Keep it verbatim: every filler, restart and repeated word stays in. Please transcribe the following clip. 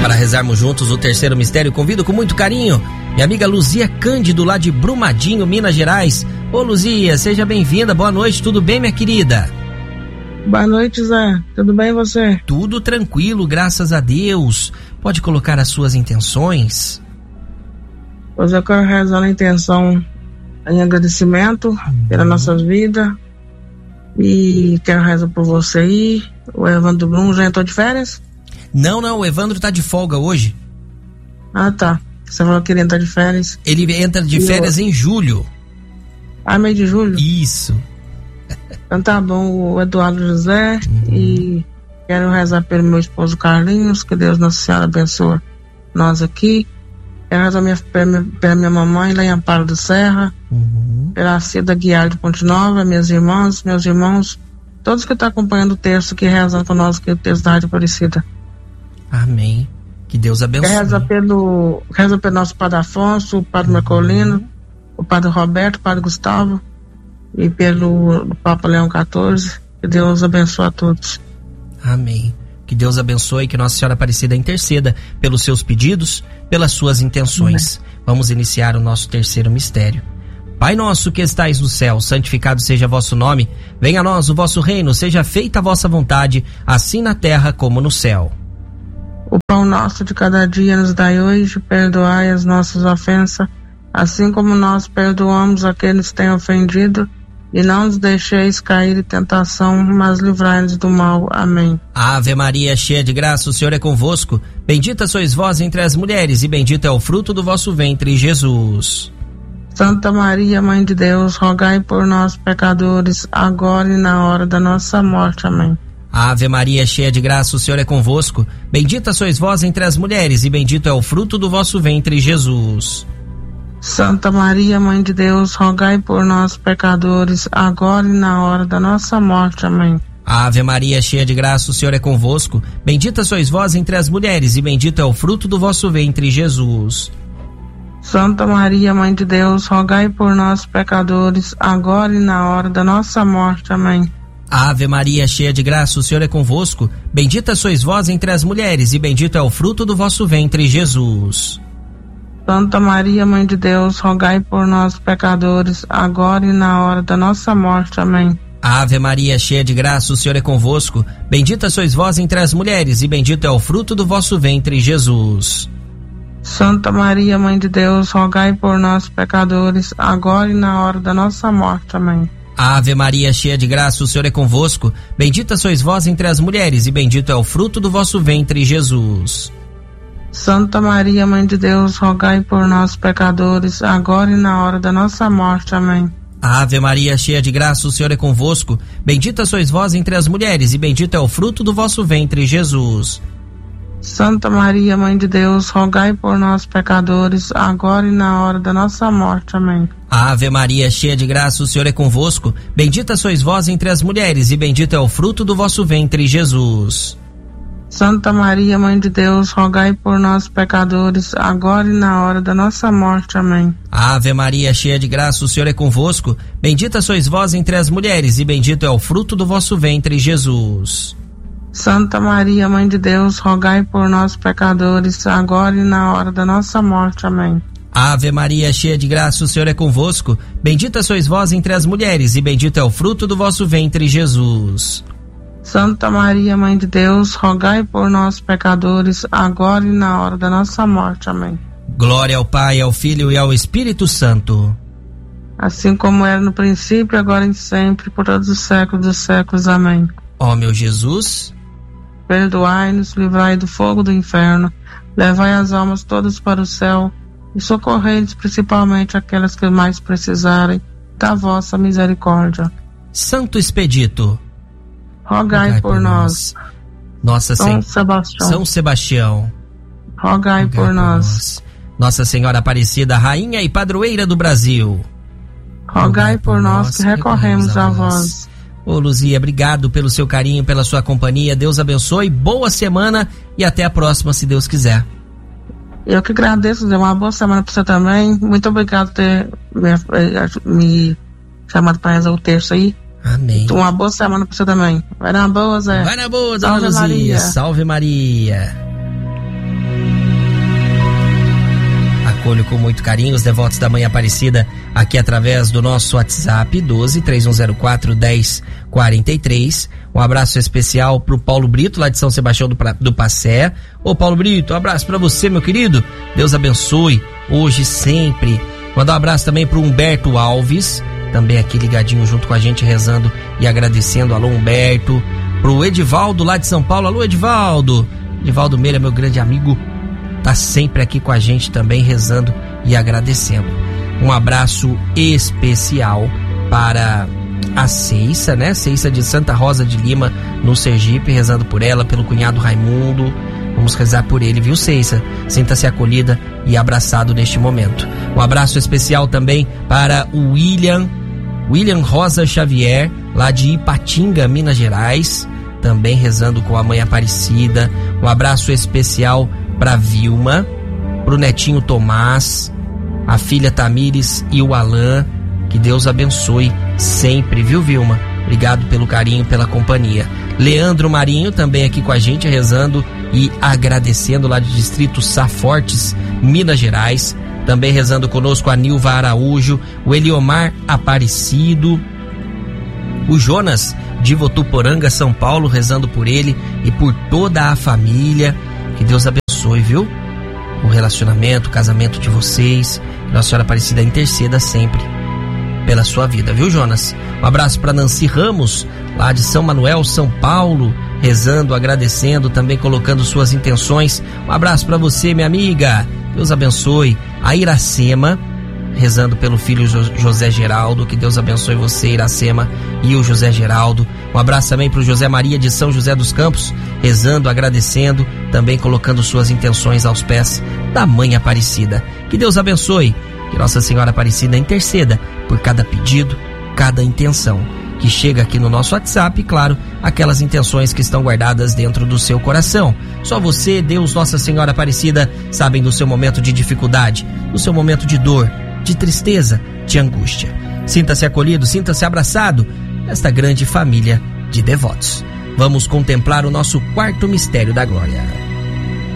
Para rezarmos juntos o terceiro mistério, convido com muito carinho minha amiga Luzia Cândido, lá de Brumadinho, Minas Gerais. Ô Luzia, seja bem-vinda, boa noite, tudo bem, minha querida? Boa noite, Zé, tudo bem você? Tudo tranquilo, graças a Deus. Pode colocar as suas intenções? Pois eu quero rezar a intenção em agradecimento uhum. pela nossa vida. E quero rezar por você aí. O Evandro Brum já entrou de férias? Não, não, o Evandro tá de folga hoje. Ah, tá. Você falou que ele entra de férias. Ele entra de e férias eu... em julho. Ah, mês de julho? Isso. Então tá bom, o Eduardo José. Uhum. E quero rezar pelo meu esposo Carlinhos, que Deus Nossa Senhora abençoe nós aqui. Quero rezar minha, pela, pela minha mamãe lá em Amparo do Serra. Uhum. Pela Cida Guiar de Ponte Nova, minhas irmãs, meus irmãos, todos que estão acompanhando o texto, que rezam com nós, que é o texto da Rádio Aparecida. Amém. Que Deus abençoe. Reza pelo, reza pelo nosso Padre Afonso, o Padre uhum. Marcolino, o Padre Roberto, o Padre Gustavo e pelo Papa Leão quatorze. Que Deus abençoe a todos. Amém. Que Deus abençoe e que Nossa Senhora Aparecida interceda pelos seus pedidos, pelas suas intenções. Amém. Vamos iniciar o nosso terceiro mistério. Pai nosso que estais no céu, santificado seja vosso nome. Venha a nós o vosso reino, seja feita a vossa vontade, assim na terra como no céu. O pão nosso de cada dia nos dai hoje, perdoai as nossas ofensas, assim como nós perdoamos aqueles que têm ofendido, e não nos deixeis cair em tentação, mas livrai-nos do mal. Amém. Ave Maria, cheia de graça, o Senhor é convosco. Bendita sois vós entre as mulheres, e bendito é o fruto do vosso ventre, Jesus. Santa Maria, Mãe de Deus, rogai por nós, pecadores, agora e na hora da nossa morte. Amém. Ave Maria, cheia de graça, o Senhor é convosco. Bendita sois vós entre as mulheres, e bendito é o fruto do vosso ventre, Jesus. Santa Maria, Mãe de Deus, rogai por nós, pecadores, agora e na hora da nossa morte. Amém. Ave Maria, cheia de graça, o Senhor é convosco. Bendita sois vós entre as mulheres, e bendito é o fruto do vosso ventre, Jesus. Santa Maria, Mãe de Deus, rogai por nós, pecadores, agora e na hora da nossa morte. Amém. Ave Maria, cheia de graça, o Senhor é convosco. Bendita sois vós entre as mulheres, e bendito é o fruto do vosso ventre, Jesus. Santa Maria, Mãe de Deus, rogai por nós, pecadores, agora e na hora da nossa morte. Amém. Ave Maria, cheia de graça, o Senhor é convosco. Bendita sois vós entre as mulheres, e bendito é o fruto do vosso ventre, Jesus. Santa Maria, Mãe de Deus, rogai por nós, pecadores, agora e na hora da nossa morte. Amém. Ave Maria, cheia de graça, o Senhor é convosco. Bendita sois vós entre as mulheres, e bendito é o fruto do vosso ventre, Jesus. Santa Maria, Mãe de Deus, rogai por nós, pecadores, agora e na hora da nossa morte. Amém. Ave Maria, cheia de graça, o Senhor é convosco. Bendita sois vós entre as mulheres, e bendito é o fruto do vosso ventre, Jesus. Santa Maria, Mãe de Deus, rogai por nós, pecadores, agora e na hora da nossa morte. Amém. Ave Maria, cheia de graça, o Senhor é convosco. Bendita sois vós entre as mulheres, e bendito é o fruto do vosso ventre, Jesus. Santa Maria, Mãe de Deus, rogai por nós, pecadores, agora e na hora da nossa morte. Amém. Ave Maria, cheia de graça, o Senhor é convosco. Bendita sois vós entre as mulheres, e bendito é o fruto do vosso ventre, Jesus. Santa Maria, Mãe de Deus, rogai por nós, pecadores, agora e na hora da nossa morte. Amém. Ave Maria, cheia de graça, o Senhor é convosco. Bendita sois vós entre as mulheres, e bendito é o fruto do vosso ventre, Jesus. Santa Maria, Mãe de Deus, rogai por nós, pecadores, agora e na hora da nossa morte. Amém. Glória ao Pai, ao Filho e ao Espírito Santo. Assim como era no princípio, agora e sempre, por todos os séculos dos séculos. Amém. Ó meu Jesus, perdoai-nos, livrai do fogo do inferno, levai as almas todas para o céu, e socorrei-nos principalmente aquelas que mais precisarem da vossa misericórdia. Santo Expedito, rogai, rogai por, por nós. nós. Nossa São Sen... Sebastião, São Sebastião, rogai, rogai por, por nós. nós. Nossa Senhora Aparecida, Rainha e Padroeira do Brasil, rogai, rogai por, por nós que recorremos a vós. Ô Luzia, obrigado pelo seu carinho, pela sua companhia. Deus abençoe, boa semana e até a próxima, se Deus quiser. Eu que agradeço, Zé. Uma boa semana para você também. Muito obrigado por ter me, me chamado para rezar o terço aí. Amém. Uma boa semana para você também. Vai na boa, Zé. Vai na boa, Dona Luzia. Salve Maria. acolho com muito carinho os devotos da Mãe Aparecida aqui através do nosso WhatsApp doze, três um zero quatro, dez quarenta e três. Um abraço especial pro Paulo Brito, lá de São Sebastião do, do Passé. Ô Paulo Brito, um abraço pra você, meu querido. Deus abençoe, hoje e sempre. Mandar um abraço também pro Humberto Alves, também aqui ligadinho junto com a gente, rezando e agradecendo. Alô, Humberto. Pro Edivaldo, lá de São Paulo. Alô, Edivaldo. Edivaldo Meira, meu grande amigo, tá sempre aqui com a gente também, rezando e agradecendo. Um abraço especial para a Ceissa, né? Ceissa de Santa Rosa de Lima, no Sergipe, rezando por ela, pelo cunhado Raimundo. Vamos rezar por ele, viu, Ceissa? Sinta-se acolhida e abraçado neste momento. Um abraço especial também para o William, William Rosa Xavier, lá de Ipatinga, Minas Gerais, também rezando com a Mãe Aparecida. Um abraço especial para Vilma, pro netinho Tomás, a filha Tamires e o Alain. Que Deus abençoe sempre, viu, Vilma? Obrigado pelo carinho, pela companhia. Leandro Marinho também aqui com a gente, rezando e agradecendo, lá de Distrito Safortes, Minas Gerais. Também rezando conosco a Nilva Araújo, o Eliomar Aparecido, o Jonas de Votuporanga, São Paulo, rezando por ele e por toda a família. Que Deus abençoe, viu? O relacionamento, o casamento de vocês. Que Nossa Senhora Aparecida interceda sempre pela sua vida, viu, Jonas? Um abraço para Nancy Ramos, lá de São Manuel, São Paulo, rezando, agradecendo, também colocando suas intenções. Um abraço para você, minha amiga. Deus abençoe. A Iracema, rezando pelo filho José Geraldo. Que Deus abençoe você, Iracema, e o José Geraldo. Um abraço também para o José Maria de São José dos Campos, rezando, agradecendo, também colocando suas intenções aos pés da Mãe Aparecida. Que Deus abençoe. Que Nossa Senhora Aparecida interceda por cada pedido, cada intenção que chega aqui no nosso WhatsApp, e claro, aquelas intenções que estão guardadas dentro do seu coração. Só você, Deus, Nossa Senhora Aparecida, sabem do seu momento de dificuldade, do seu momento de dor, de tristeza, de angústia. Sinta-se acolhido, sinta-se abraçado nesta grande família de devotos. Vamos contemplar o nosso quarto mistério da glória.